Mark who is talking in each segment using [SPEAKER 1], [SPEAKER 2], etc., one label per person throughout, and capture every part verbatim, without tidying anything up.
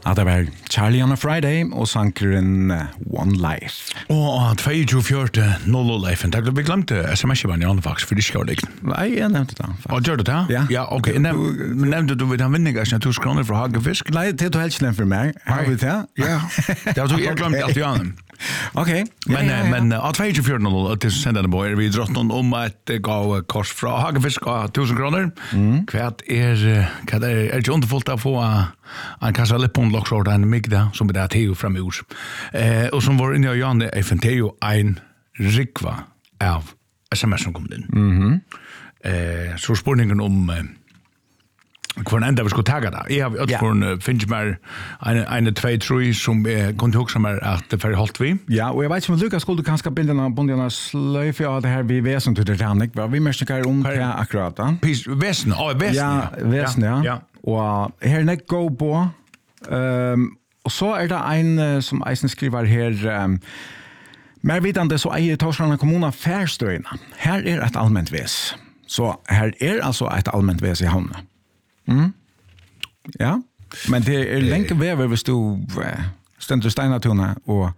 [SPEAKER 1] Ja, det var Charlie on a Friday og sankeren One Life.
[SPEAKER 2] Og tjueto fjorte noll Life. Da vi glemte sms-en i Anfax, for det skal jeg ikke.
[SPEAKER 1] Nei, jeg nevnte det.
[SPEAKER 2] Og gjør du det?
[SPEAKER 1] Ja.
[SPEAKER 2] Ja, ok. Nevnte du ved den vinningen som tusen kroner for hagefisk?
[SPEAKER 1] Nei, det er du helst nevnt for meg. Har vi det?
[SPEAKER 2] Ja. Det var du, jeg glemte alt i annen.
[SPEAKER 1] Ok.
[SPEAKER 2] Men ja, ja, ja. men av tjueto fjorte noll til sendende på er vi dratt noen om et gav kors fra hagefisk av tusen kroner. Mm. Hva er, hva er, er ikke underfullt å få en kassa lippon loksort en migda som er Theo fram i ord. Eh, og som var inne i Janne, jeg finner Theo en rikva av sms som kom inn.
[SPEAKER 1] Mhm.
[SPEAKER 2] Eh, så spurningen om eh, hver enda vi skulle taga det. Jeg har ja. for finnes mer en, en, tvei, tre som jeg kunne huske meg at det er holdt vi.
[SPEAKER 1] Ja, og jeg vet ikke om Lukas skulle kanskje bindene bondene sløyfe av det her vi vesen til Titanic. Vi mørker om det akkurat da.
[SPEAKER 2] Vesen, å, vesen,
[SPEAKER 1] ja. Ja, vesen, ja.
[SPEAKER 2] ja.
[SPEAKER 1] Og her er det gå på. Um, og så er det en uh, som eisen skriver her um, mer vidande så eier Torslanda kommuna færstøyene. Her er et allmänt ves. Så her er altså et allmänt ves i havnet. Mm. Ja, men det er lenge vever hvis du uh, stender steinatone og,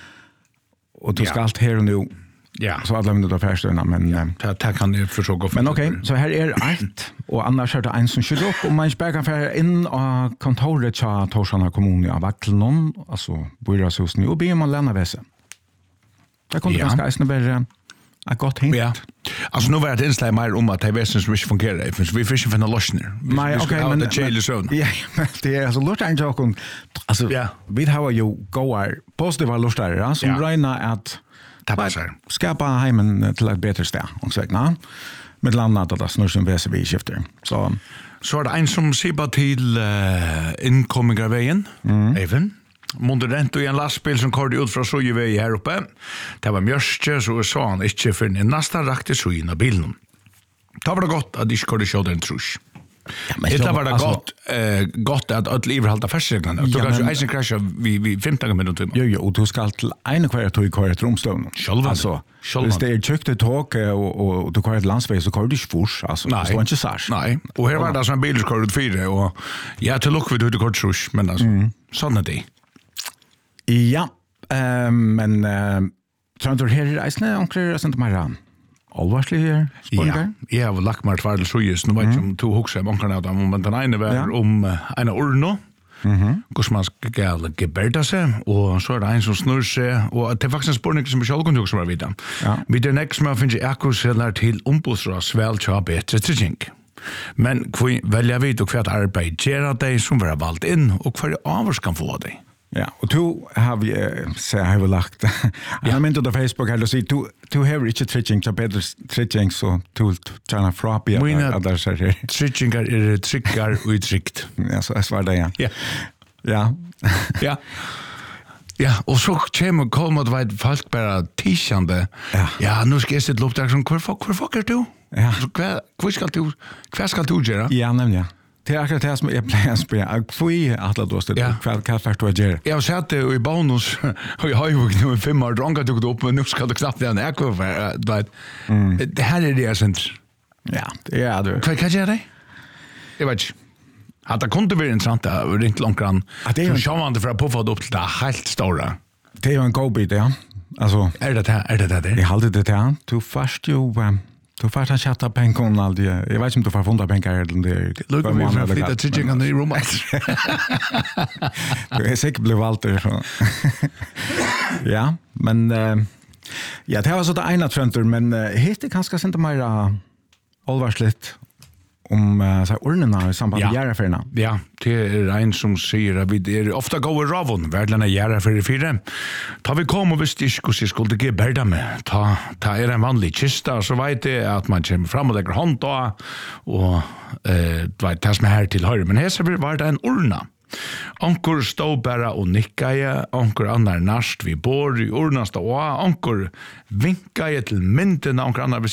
[SPEAKER 1] og du skal ja. alt her og nå. Ja. Så alla minuter färstörna men ja.
[SPEAKER 2] det, det kan ju försöka.
[SPEAKER 1] Men okej, okay, så här är allt och annars är det en som kör upp och man ska kan färra in och kontoret till Torslanda kommun av Vackelnon, alltså Boirahusen och be man lämna väse. Det kommer ja. ganska isna bättre. Jag gott hint.
[SPEAKER 2] Ja. Alltså nu var det inslag mer om att det väsen som inte fungerar. För vi fick finna lösningar.
[SPEAKER 1] Nej, okej, men
[SPEAKER 2] det chile zone.
[SPEAKER 1] Ja, men det är alltså lust en joke om alltså
[SPEAKER 2] ja.
[SPEAKER 1] vi har ju goar positiva lustar som ja. räknar att
[SPEAKER 2] Tappasar.
[SPEAKER 1] Skapa heimen til et bedre sted, og så na. Med landet at det snur som V C V skifter. Så
[SPEAKER 2] så er det en som sier til uh, innkomminga veien, mm. Even. Månde rent og en lastbil som kordi ut fra Sojevei her oppe. Det var mjørstje, så sa han ikke for en nesten rakte Sojen av bilen. Da var det godt at de ikke kordi kjøde en trus. Ja, men det var det alltså, gott eh gott att att livet hålla fastreglerna. Du kan ju isen crasha vi vi femton minuter.
[SPEAKER 1] Jo jo, och du ska till en kvar tog i kvar ett rumstånd. Alltså, hvis det är tryckte tåg och och du kvar ett landsväg så kvar du inte fors alltså. Det står inte så.
[SPEAKER 2] Nej. Och här var det som bil kör ut fyra och ja till lock vi du kort trus men alltså mm. såna det.
[SPEAKER 1] Ja, eh men eh tror du här är isne onklar sånt mer. Alvarslig her, spørninger?
[SPEAKER 2] Ja, jeg har lagt meg tvær til Sojus. Nå vet jeg om to hokser jeg bankerne av dem, men den ene var om en urno, hvordan man skal geberda seg, og så er det en som snurr seg, og det er faktisk en spørning som vi selv kunne hokse meg videre. Vi er nek som jeg finner ekkurseller til ombudsrås vel til å ha bedre trygging. Men hva velger vi og hva arbeid gjør det som vi har valgt inn, og hva avers kan få det?
[SPEAKER 1] Ja, og du har vi, så har vi lagt, jeg har mynt ut av Facebook her, du sier, du har ikke trygging, så bedre trygging, så du tjener fra opp i at det er her.
[SPEAKER 2] Tryggingar er tryggar og trygt.
[SPEAKER 1] Ja, så jeg svarer det, ja.
[SPEAKER 2] Ja.
[SPEAKER 1] Ja.
[SPEAKER 2] Ja. Ja, og så kommer Kolmot veit folk bare tidsjande. Ja. Ja, nu skal jeg sitte opp der, hvor fuck er du?
[SPEAKER 1] Ja.
[SPEAKER 2] Hva skal du, hva skal du gjøre?
[SPEAKER 1] Ja, nemlig, ja. Det er akkurat det som jeg pleier å spørre. Hvor er alle du har stått? Hva er først du har gjort?
[SPEAKER 2] Jeg har sett det i bonus, og jeg har jo ikke noen fem år dronket dukket opp, men nå skal du knapt igjen. Jeg vet, det her er det jeg synes.
[SPEAKER 1] Ja, det er det.
[SPEAKER 2] Hva gjør det? Jeg vet ikke. At det kunne være interessant, det har ringt langt grann. Så ser man det fra påfått opp til det helt store.
[SPEAKER 1] Det er jo en god bit, ja. Altså,
[SPEAKER 2] er det det? Er det det?
[SPEAKER 1] Jeg halte det til. Du først jo... Du får ta chatta pengar alltid. Jag vet inte om du får funda pengar eller det.
[SPEAKER 2] Look at me for flytta teaching on the room.
[SPEAKER 1] Du är säkert blev Walter så. Ja, men uh, ja, det var så det ena trender men uh, heter kanske inte mer allvarsligt om uh, så ordnarna i samband med ja. Järafärna.
[SPEAKER 2] Ja, det är en som säger att vi är ofta går ravon världarna järafär fyra. Ta vi kom och visst inte hur jag skulle ge bärda med. Ta, ta er en vanlig kista så vet det att man kommer fram och lägger hand då och eh, vet, det som är här till höger. Men här så var det en urna. Ankor stod bara och nickade, ankor annar nast vi bor i urna stod och ankor vinkade till mynten, ankor annar